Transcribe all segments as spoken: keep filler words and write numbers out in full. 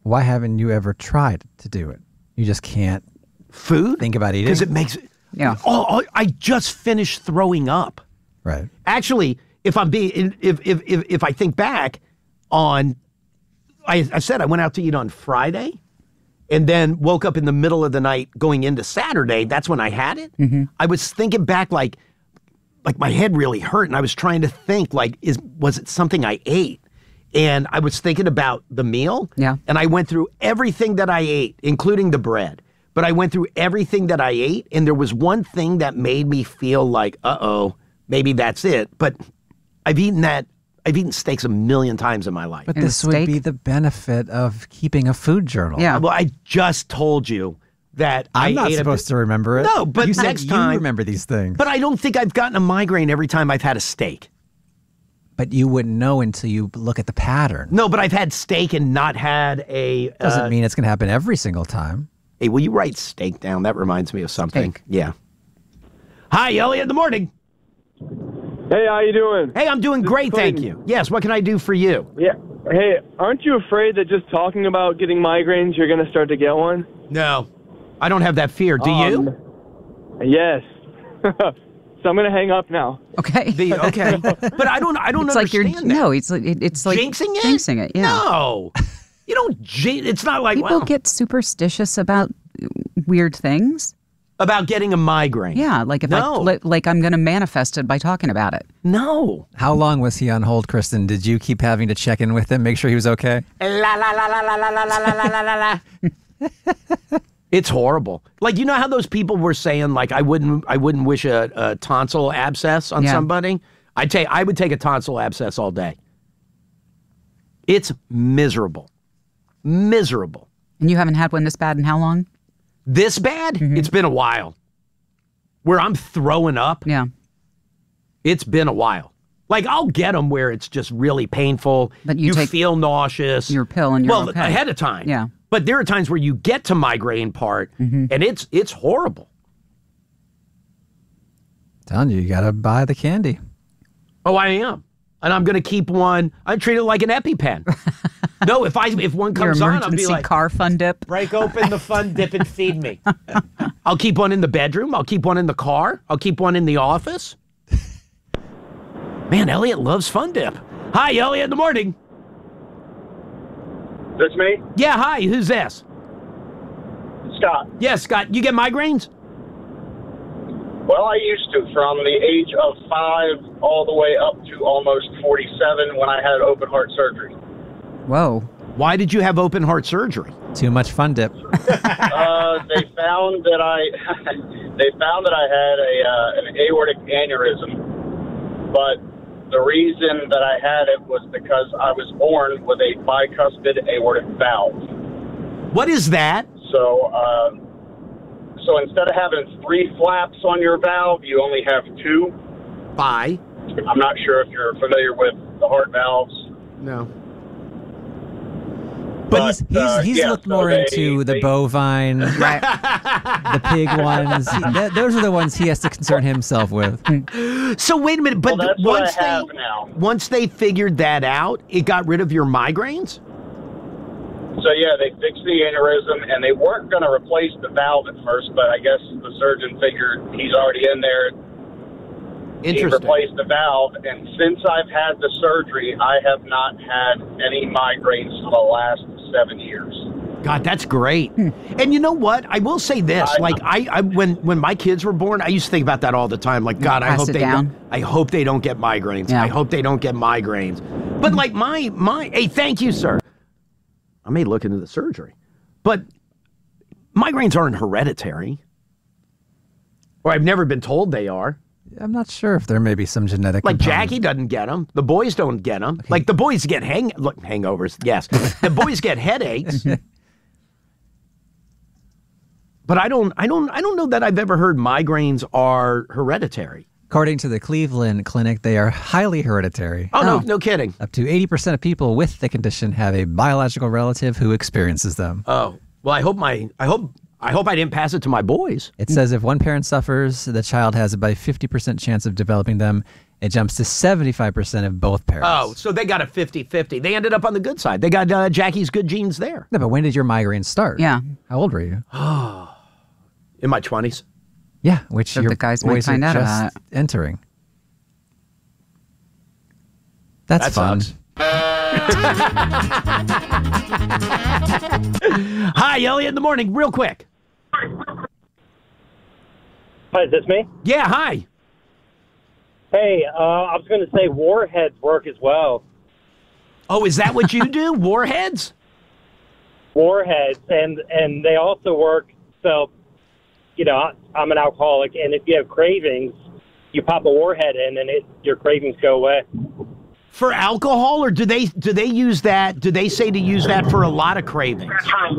Why haven't you ever tried to do it? You just can't food think about eating because it makes it. Yeah. Oh, oh, I just finished throwing up. Right. Actually, if I'm being, if if if, if I think back on, I, I said I went out to eat on Friday, and then woke up in the middle of the night going into Saturday. That's when I had it. Mm-hmm. I was thinking back, like, like my head really hurt, and I was trying to think, like, is was it something I ate? And I was thinking about the meal. Yeah. And I went through everything that I ate, including the bread. But I went through everything that I ate, and there was one thing that made me feel like, uh-oh, maybe that's it. But I've eaten that, I've eaten steaks a million times in my life. But And this would steak? be the benefit of keeping a food journal. Yeah. Well, I just told you that I'm I not ate supposed a, to remember it. No, but you said next you time- remember these things. But I don't think I've gotten a migraine every time I've had a steak. But you wouldn't know until you look at the pattern. No, but I've had steak and not had a... Doesn't uh, mean it's going to happen every single time. Hey, will you write steak down? That reminds me of something. Steak. Yeah. Hi, Elliot, in the morning. Hey, how you doing? Hey, I'm doing This is great, thank Clayton. you. Yes, what can I do for you? Yeah. Hey, aren't you afraid that just talking about getting migraines, you're going to start to get one? No. I don't have that fear. Do you? Um, Yes. So I'm going to hang up now. Okay. The, okay. But I don't I don't it's like you're understand that. no. It's like it, it's like Jinxing it? Jinxing it. Yeah. No. You don't jin- it's not like People well, get superstitious about weird things. about getting a migraine. Yeah, like if No. I li- like I'm going to manifest it by talking about it. No. How long was he on hold, Kristen? Did you keep having to check in with him, make sure he was okay? La la la la la la la la la la la la. It's horrible. Like, you know how those people were saying, like, I wouldn't I wouldn't wish a, a tonsil abscess on Yeah. somebody? I'd take I would take a tonsil abscess all day. It's miserable. Miserable. And you haven't had one this bad in how long? This bad? Mm-hmm. It's been a while. Where I'm throwing up, Yeah. it's been a while. Like, I'll get them where it's just really painful. But you take feel nauseous. your pill and you're well, okay. ahead of time. Yeah. But there are times where you get to migraine part, Mm-hmm. and it's it's horrible. Telling you, you got to buy the candy. Oh, I am. And I'm going to keep one. I treat it like an EpiPen. No, if I if one Your comes on, I'll emergency be like, car fun dip. break open the fun dip and feed me. I'll keep one in the bedroom. I'll keep one in the car. I'll keep one in the office. Man, Elliot loves fun dip. Hi, Elliot, in the morning. That's me? Yeah, hi, who's this? Scott. Yeah, Scott, you get migraines? Well, I used to from the age of five all the way up to almost forty-seven when I had open heart surgery. Whoa. Why did you have open heart surgery? Too much fun dip. Uh, they found that I they found that I had a uh, an aortic aneurysm, but the reason that I had it was because I was born with a bicuspid aortic valve. What is that? So, uh, so instead of having three flaps on your valve, you only have two. Bi. I'm not sure if you're familiar with the heart valves. No. But he's, he's, uh, he's yeah, looked so more they- into the they- bovine, Right. the pig ones. He, th- those are the ones he has to concern himself with. So wait a minute, but Well, that's th- what once I have they now. once they figured that out, it got rid of your migraines? So yeah, they fixed the aneurysm, and they weren't going to replace the valve at first, but I guess the surgeon figured he's already in there. He Interesting. replaced the valve, and since I've had the surgery, I have not had any migraines for the last seven years. God, that's great. And you know what? I will say this: I- like I, I, when when my kids were born, I used to think about that all the time. Like, God, I Pass hope it they, down. don't, I hope they don't get migraines. Yeah. I hope they don't get migraines. But like my my, hey, thank you, sir. I may look into the surgery, but migraines aren't hereditary, or I've never been told they are. I'm not sure if there may be some genetic Like component. Jackie doesn't get them. The boys don't get them. Like the boys get hang look hangovers. Yes, the boys get headaches. But I don't. I don't. I don't know that I've ever heard migraines are hereditary. According to the Cleveland Clinic, they are highly hereditary. Oh, no, Oh. no kidding. Up to eighty percent of people with the condition have a biological relative who experiences them. Oh, well, I hope my. I hope. I hope I didn't pass it to my boys. It says if one parent suffers, the child has about a fifty percent chance of developing them, It jumps to seventy-five percent of both parents. Oh, so they got a fifty-fifty. They ended up on the good side. They got uh, Jackie's good genes there. No, but when did your migraines start? Yeah. How old were you? In my twenties. Yeah, which So your the guys might boys find are out just about it. entering. That's That fun. sucks. Hi, Elliot in the morning, real quick. Hi, is this me? Yeah, hi. Hey, uh, I was going to say warheads work as well. Oh, is that what you do? Warheads? Warheads, and and they also work. So, you know, I, I'm an alcoholic, and if you have cravings, you pop a warhead in, and it your cravings go away. For alcohol, or do they do they use that? Do they say to use that for a lot of cravings?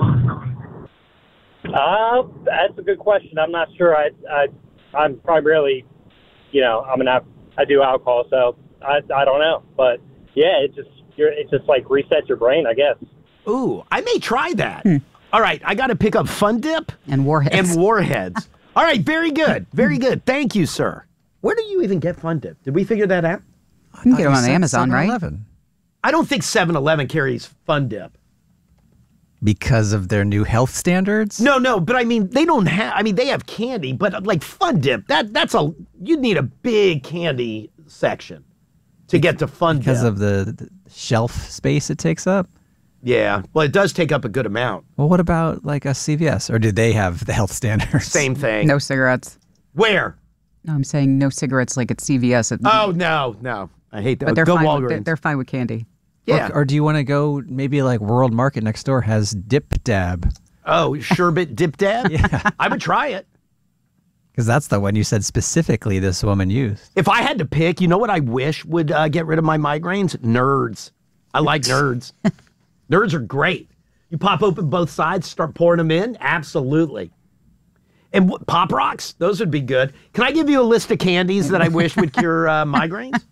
Uh, that's a good question. I'm not sure. I, I I'm primarily, you know, I'm an al- I do alcohol, so I I don't know, but yeah, it just you're it just like resets your brain, I guess. Ooh, I may try that. All right, I got to pick up Fun Dip And warheads. and Warheads. All right, very good, very good. Thank you, sir. Where do you even get Fun Dip? Did we figure that out? You can get them You on said Amazon, right? seven eleven. I don't think seven eleven carries Fun Dip. Because of their new health standards? No, no, but I mean they don't have. I mean they have candy, but like Fun Dip, that that's a you'd need a big candy section to get to Fun Dip. Because of the, the shelf space it takes up? Yeah, well, it does take up a good amount. Well, what about like a C V S? Or do they have the health standards? Same thing. No cigarettes. Where? No, I'm saying no cigarettes like at C V S. At, Oh no, no, I hate that. but they're Go fine. Walgreens. With, they're, they're fine with candy. yeah. Or, or do you want to go maybe like World Market next door has Dip Dab? Oh, sherbet dip dab? Yeah. I would try it. Because that's the one you said specifically this woman used. If I had to pick, you know what I wish would uh, get rid of my migraines? Nerds. I like nerds. Nerds are great. You pop open both sides, start pouring them in. Absolutely. And what, Pop Rocks? Those would be good. Can I give you a list of candies that I wish would cure uh, migraines?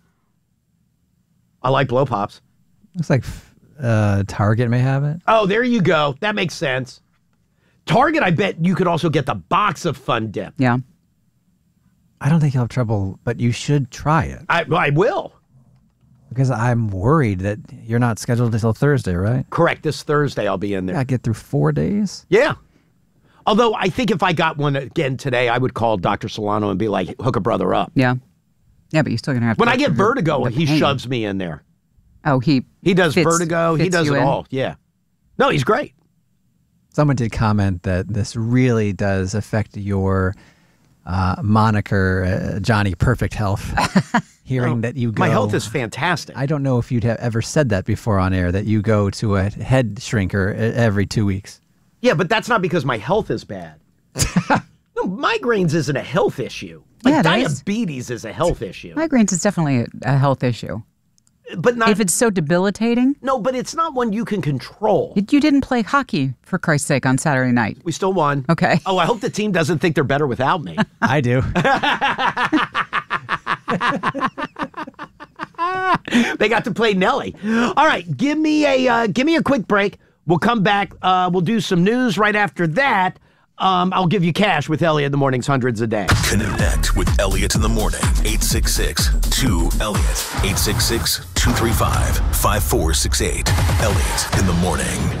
I like Blow Pops. Looks like uh, Target may have it. Oh, there you go. That makes sense. Target, I bet you could also get the box of Fun Dip. Yeah. I don't think you'll have trouble, but you should try it. I, I will. Because I'm worried that you're not scheduled until Thursday, right? Correct. This Thursday, I'll be in there. I get through four days. Yeah. Although I think if I got one again today, I would call Doctor Solano and be like, hook a brother up. Yeah. Yeah, but you're still going to have to. When I go get through the- vertigo, the he pain. shoves me in there. Oh, he. He does fits- vertigo. He fits does you it in? all. Yeah. No, he's great. Someone did comment that this really does affect your uh, moniker, uh, Johnny Perfect Health. Hearing that you go. My health is fantastic. I don't know if you'd have ever said that before on air, that you go to a head shrinker e- every two weeks. yeah, but that's not because my health is bad. No, migraines isn't a health issue. Like Yeah, it is. diabetes is a health issue. Migraines is definitely a, a health issue. But not. If it's so debilitating, no, but it's not one you can control. you, you didn't play hockey, for Christ's sake, on Saturday night. We still won. Okay. Oh, I hope the team doesn't think they're better without me. I do. They got to play Nelly. All right, give me a uh, give me a quick break. We'll come back. Uh, we'll do some news right after that. Um, I'll give you cash with Elliot in the mornings, hundreds a day. Connect with Elliot in the morning. eight six six, two, Elliot. eight six six, two three five, five four six eight. Elliot in the morning.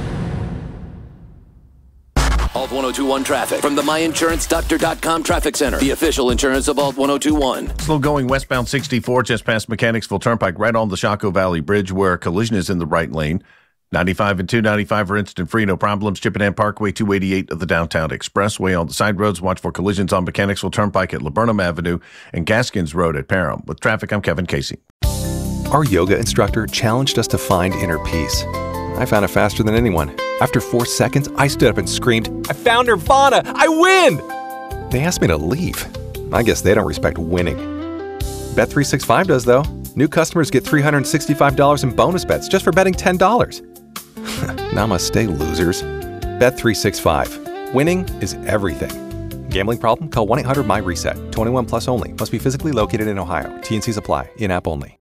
Alt ten twenty-one traffic from the my insurance doctor dot com Traffic Center, the official insurance of Alt ten twenty-one. Slow going westbound sixty-four just past Mechanicsville Turnpike, right on the Shaco Valley Bridge where a collision is in the right lane. ninety-five and two ninety-five are instant free, no problems. Chippenham Parkway, two eighty-eight of the Downtown Expressway. On the side roads, watch for collisions on Mechanicsville Turnpike at Laburnum Avenue and Gaskins Road at Parham. With traffic, I'm Kevin Casey. Our yoga instructor challenged us to find inner peace. I found it faster than anyone. After four seconds, I stood up and screamed, "I found Nirvana! I win!" They asked me to leave. I guess they don't respect winning. Bet three sixty-five does, though. New customers get three hundred sixty-five dollars in bonus bets just for betting ten dollars. Namaste, losers. Bet three sixty-five. Winning is everything. Gambling problem? Call one eight hundred my reset. twenty-one plus only. Must be physically located in Ohio. T N Cs apply. In-app only.